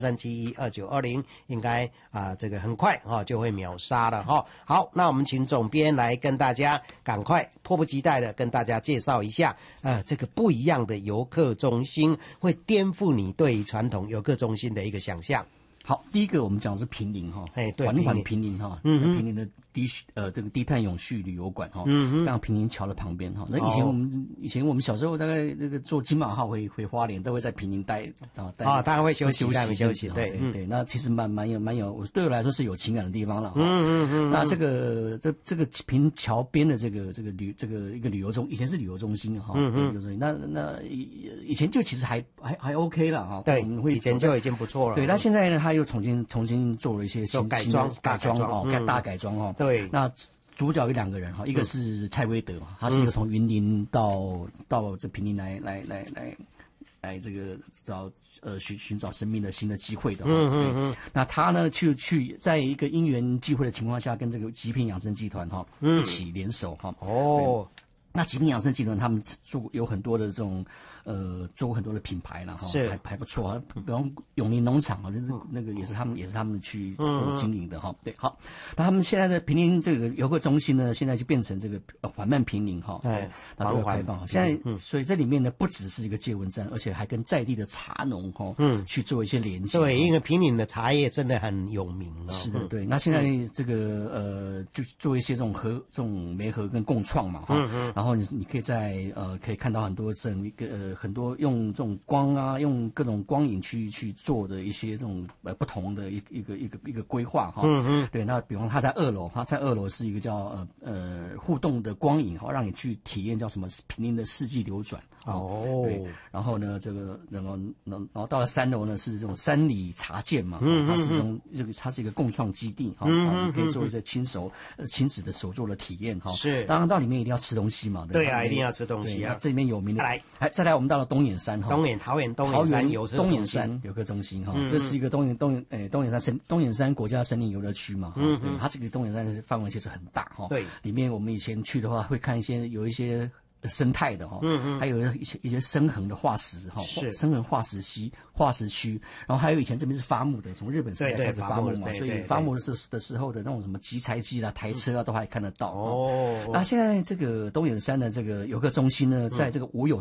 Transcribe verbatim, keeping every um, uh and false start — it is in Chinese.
三七一二九二零，应该啊、呃、这个很快哈、哦、就会秒杀了哈、哦。好，那我们请总编来跟大家赶快迫不及待的跟大家介绍一下，呃，这个不一样的游客中心会颠覆你对于传统游客中心的一个想象。 好，第一个我们讲的是平林哈， 哎，对， 缓缓平林哈，嗯，平林的低呃这个低碳永续旅游馆哈，嗯嗯，刚平林桥的旁边哈。那以前我们、哦、以前我们小时候大概那个坐金马号回回花莲，都会在平林待啊待啊， 当然会休息，休息休息，对、 嗯、对。那其实蛮蛮有蛮有，对我来说是有情感的地方了。嗯嗯嗯。那这个这这个平林桥边的这个这个旅这个一个旅游中，以前是旅游中心哈，嗯嗯，旅游中心。那那以以前就其实还还还 OK 了哈， 对， 我们会以前就已经不错了。 对，那现在呢，他又重新重新做了一些新改装改装哦， 嗯、 大改装哦。 对， 那主角有两个人哈，一个是蔡威德，他是一个从云林到到这平林来来来来来这个找呃寻寻找生命的新的机会的。嗯嗯嗯。那他呢，去去在一个因缘际会的情况下，跟这个极品养生集团哈、嗯、一起联手哈。哦。那极品养生集团他们做有很多的这种呃做很多的品牌了哈，还还不错啊。比方永林农场啊，就是那个也是他们也是他们去做经营的哈。对，好，那他们现在的平林这个游客中心呢，现在就变成这个缓慢平林哈，对，然后开放。现在所以这里面呢不只是一个接吻站，而且还跟在地的茶农哈，嗯，去做一些连接。 对，因为平林的茶叶真的很有名哦。 是的，对。那现在这个呃，就做一些这种合这种媒合跟共创嘛哈。嗯嗯。然后你你可以在呃可以看到很多这种一个呃很多用这种光啊，用各种光影去去做的一些这种呃不同的一一个一个一个规划哈。嗯嗯。对，那比方他在二楼，他在二楼是一个叫呃呃互动的光影哈，让你去体验叫什么平林的四季流转。哦。对。然后呢，这个然后然后到了三楼呢是这种山里茶店嘛，嗯嗯嗯，它是这种这个它是一个共创基地哈，嗯嗯，你可以做一些亲手呃亲子的手作的体验哈。是。当然到里面一定要吃东西嘛。 对啊，一定要吃东西啊！ 这里面有名的， 来， 哎，再来，我们到了东眼山哈， 东眼桃园东眼山游东眼山游客中心哈，这是一个东眼东眼诶东眼山森东眼山国家森林游乐区嘛，嗯嗯，它这个东眼山的范围其实很大哈，对，里面我们以前去的话会看一些有一些生态的哈，嗯嗯，还有一些一些深衡的化石哈，是深衡化石溪化石区，然后还有以前这边是伐木的，从日本时代开始伐木嘛，所以伐木的时的时候的那种什么集材机啦、台车啊都还看得到哦。那现在这个东眼山的这个游客中心呢，在这个无有